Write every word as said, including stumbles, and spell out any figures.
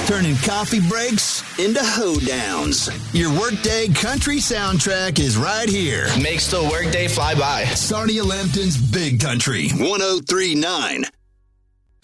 turning coffee breaks into hoedowns. Your workday country soundtrack is right here. Makes the workday fly by. Sarnia Lambton's Big Country, one oh three point nine